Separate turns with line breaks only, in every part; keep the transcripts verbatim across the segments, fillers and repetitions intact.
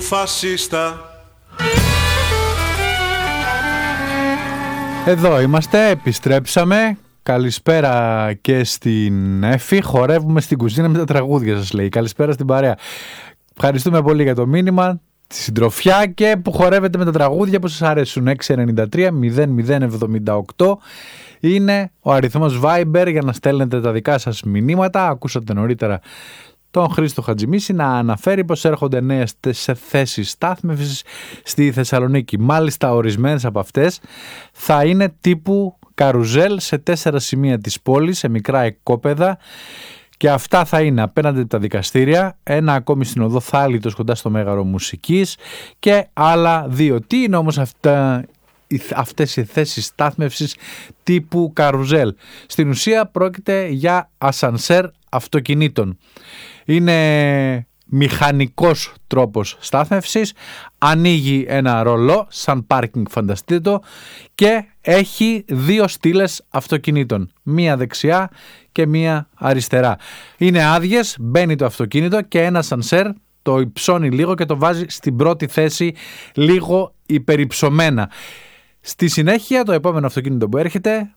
φασίστα.
Εδώ είμαστε, επιστρέψαμε. Καλησπέρα και στην Εφη. Χορεύουμε στην κουζίνα με τα τραγούδια, σας λέει. Καλησπέρα στην παρέα. Ευχαριστούμε πολύ για το μήνυμα, τη συντροφιά και που χορεύετε με τα τραγούδια που σας αρέσουν. έξι εννιά τρία μηδέν μηδέν εβδομήντα οκτώ είναι ο αριθμός Viber για να στέλνετε τα δικά σας μηνύματα. Ακούσατε νωρίτερα τον Χρήστο Χατζημίση να αναφέρει πως έρχονται νέες θέσεις στάθμευσης στη Θεσσαλονίκη. Μάλιστα ορισμένες από αυτές θα είναι τύπου καρουζέλ σε τέσσερα σημεία της πόλης, σε μικρά οικόπεδα, και αυτά θα είναι απέναντι από τα δικαστήρια, ένα ακόμη στην οδό Θάλητος κοντά στο Μέγαρο Μουσικής και άλλα δύο. Τι είναι όμως αυτά, αυτές οι θέσεις στάθμευσης τύπου καρουζέλ? Στην ουσία πρόκειται για ασανσέρ αυτοκινήτων. Είναι μηχανικός τρόπος στάθμευσης, ανοίγει ένα ρολό σαν πάρκινγκ, φανταστείτε το, και έχει δύο στήλες αυτοκινήτων, μία δεξιά και μία αριστερά. Είναι άδειες, μπαίνει το αυτοκίνητο και ένα ασανσέρ το υψώνει λίγο και το βάζει στην πρώτη θέση λίγο υπερυψωμένα. Στη συνέχεια το επόμενο αυτοκίνητο που έρχεται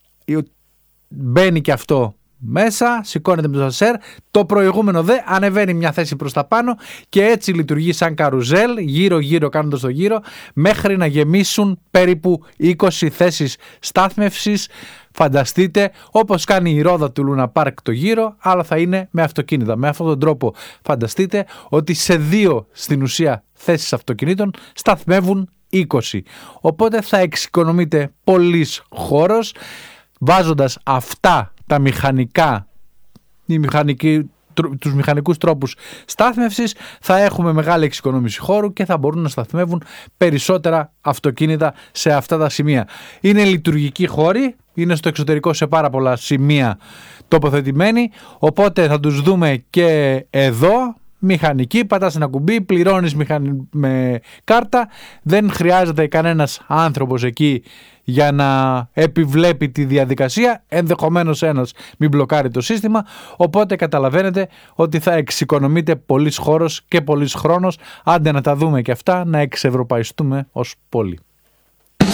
μπαίνει και αυτό μέσα, σηκώνεται με το ασανσέρ, το προηγούμενο δε ανεβαίνει μια θέση προς τα πάνω και έτσι λειτουργεί σαν καρουζέλ, γύρω γύρω κάνοντας το γύρο, μέχρι να γεμίσουν περίπου είκοσι θέσεις στάθμευσης. Φανταστείτε, όπως κάνει η ρόδα του Λούνα Πάρκ το γύρο, αλλά θα είναι με αυτοκίνητα. Με αυτόν τον τρόπο φανταστείτε ότι σε δύο στην ουσία θέσεις αυτοκινήτων σταθμεύουν είκοσι. Οπότε θα εξοικονομείτε πολύς χώρος βάζοντας αυτά τα μηχανικά, οι μηχανικοί, τους μηχανικούς τρόπους στάθμευσης. Θα έχουμε μεγάλη εξοικονόμηση χώρου και θα μπορούν να σταθμεύουν περισσότερα αυτοκίνητα σε αυτά τα σημεία. Είναι λειτουργικοί χώροι, είναι στο εξωτερικό σε πάρα πολλά σημεία τοποθετημένοι, οπότε θα τους δούμε και εδώ. Μηχανική, πατάς ένα κουμπί, πληρώνεις μηχανι... με κάρτα, δεν χρειάζεται κανένας άνθρωπος εκεί για να επιβλέπει τη διαδικασία, ενδεχομένως ένας μην μπλοκάρει το σύστημα, οπότε καταλαβαίνετε ότι θα εξοικονομείτε πολύς χώρος και πολύς χρόνος, άντε να τα δούμε και αυτά, να εξευρωπαϊστούμε ως πόλη.